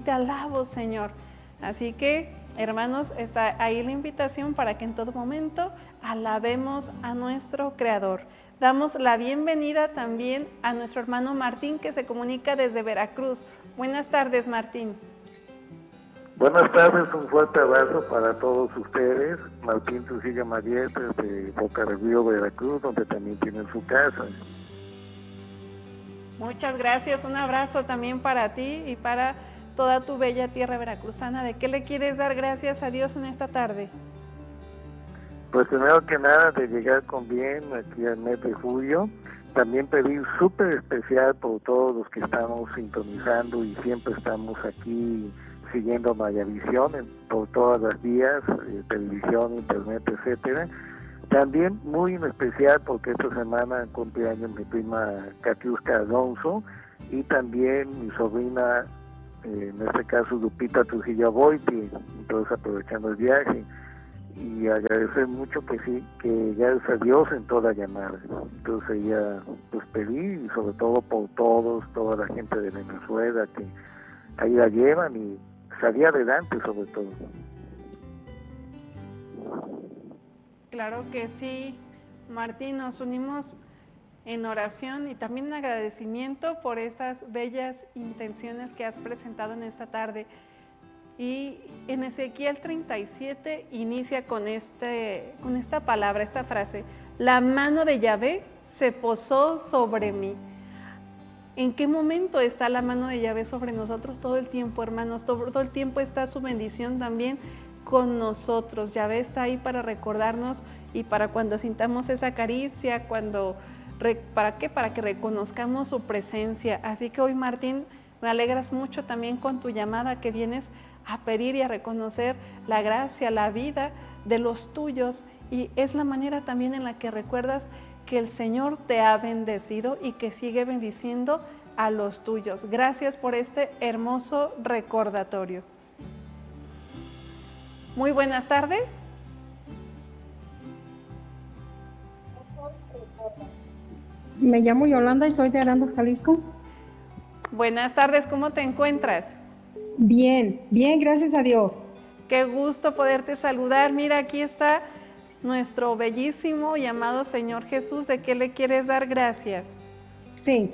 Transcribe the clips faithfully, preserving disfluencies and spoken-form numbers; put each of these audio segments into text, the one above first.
te alabo, Señor. Así que, hermanos, está ahí la invitación para que en todo momento alabemos a nuestro Creador. Damos la bienvenida también a nuestro hermano Martín, que se comunica desde Veracruz. Buenas tardes, Martín. Buenas tardes, un fuerte abrazo para todos ustedes. Martín Trujillo Mariel, desde Boca del Río, Veracruz, donde también tienen su casa. Muchas gracias, un abrazo también para ti y para toda tu bella tierra veracruzana. ¿De qué le quieres dar gracias a Dios en esta tarde? Pues primero que nada, de llegar con bien aquí al mes de julio. También pedir súper especial por todos los que estamos sintonizando y siempre estamos aquí siguiendo Mayavisión por todas las vías, eh, televisión, internet, etcétera. También muy en especial porque esta semana cumpleaños mi prima Katiuska Alonso y también mi sobrina, eh, en este caso Lupita Trujillo Boiti, entonces aprovechando el viaje. Y agradecer mucho que sí, que gracias a Dios en toda llamada. Entonces ya pues pedí, y sobre todo por todos, toda la gente de Venezuela que ahí la llevan y salir adelante sobre todo. Claro que sí, Martín, nos unimos en oración y también en agradecimiento por estas bellas intenciones que has presentado en esta tarde. Y en Ezequiel treinta y siete inicia con, este, con esta palabra, esta frase: la mano de Yahvé se posó sobre mí. ¿En qué momento está la mano de Yahvé sobre nosotros? Todo el tiempo, hermanos, todo, todo el tiempo está su bendición también con nosotros. Yahvé está ahí para recordarnos y para cuando sintamos esa caricia, cuando, ¿para qué? Para que reconozcamos su presencia. Así que hoy, Martín, me alegras mucho también con tu llamada que vienes a pedir y a reconocer la gracia, la vida de los tuyos, y es la manera también en la que recuerdas que el Señor te ha bendecido y que sigue bendiciendo a los tuyos. Gracias por este hermoso recordatorio. Muy buenas tardes. Me llamo Yolanda y soy de Arandas, Jalisco. Buenas tardes, ¿cómo te encuentras? Bien, bien, gracias a Dios. Qué gusto poderte saludar. Mira, aquí está nuestro bellísimo y amado Señor Jesús. ¿De qué le quieres dar gracias? Sí.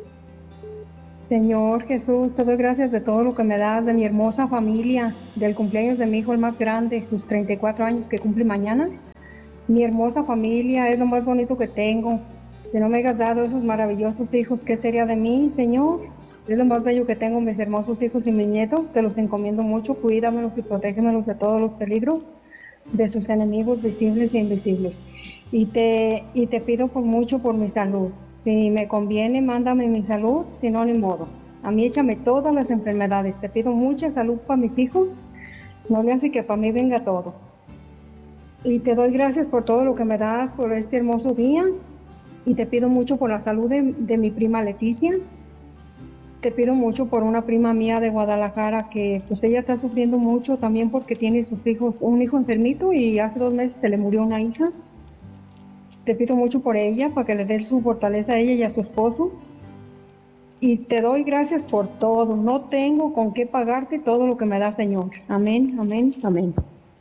Señor Jesús, te doy gracias de todo lo que me das, de mi hermosa familia, del cumpleaños de mi hijo el más grande, sus treinta y cuatro años que cumple mañana. Mi hermosa familia es lo más bonito que tengo. Si no me hayas dado esos maravillosos hijos, ¿qué sería de mí, Señor? Es lo más bello que tengo, mis hermosos hijos y mis nietos. Te los encomiendo mucho, cuídamelos y protégemelos de todos los peligros, de sus enemigos visibles e invisibles. Y te, y te pido por mucho por mi salud. Si me conviene, mándame mi salud, si no, ni modo. A mí échame todas las enfermedades. Te pido mucha salud para mis hijos. No le hace que para mí venga todo. Y te doy gracias por todo lo que me das, por este hermoso día. Y te pido mucho por la salud de, de mi prima Leticia. Te pido mucho por una prima mía de Guadalajara que pues ella está sufriendo mucho también porque tiene sus hijos, un hijo enfermito y hace dos meses se le murió una hija. Te pido mucho por ella para que le dé su fortaleza a ella y a su esposo. Y te doy gracias por todo. No tengo con qué pagarte todo lo que me da, Señor. Amén, amén, amén.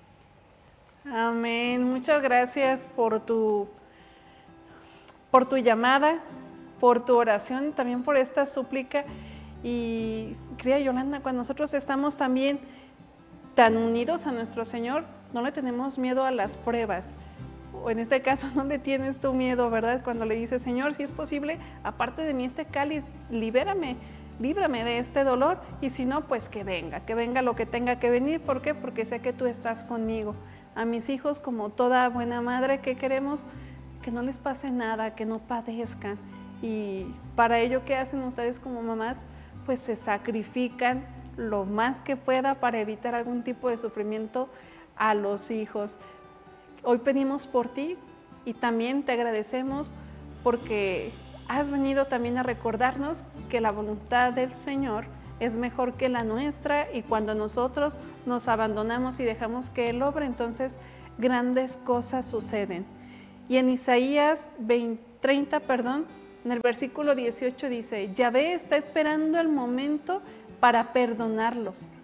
Amén. Muchas gracias por tu, por tu llamada, por tu oración, también por esta súplica. Y querida Yolanda, cuando nosotros estamos también tan unidos a nuestro Señor, no le tenemos miedo a las pruebas. O en este caso, no le tienes tu miedo, ¿verdad? Cuando le dices, Señor, si es posible, aparte de mí este cáliz, libérame, líbrame de este dolor. Y si no, pues que venga, que venga lo que tenga que venir. ¿Por qué? Porque sé que tú estás conmigo. A mis hijos, como toda buena madre, ¿qué queremos? Que no les pase nada, que no padezcan. Y para ello, ¿qué hacen ustedes como mamás? Pues se sacrifican lo más que pueda para evitar algún tipo de sufrimiento a los hijos. Hoy pedimos por ti y también te agradecemos porque has venido también a recordarnos que la voluntad del Señor es mejor que la nuestra, y cuando nosotros nos abandonamos y dejamos que Él obre, entonces grandes cosas suceden. Y en Isaías veinte, treinta, perdón, en el versículo dieciocho dice: Yahvé está esperando el momento para perdonarlos.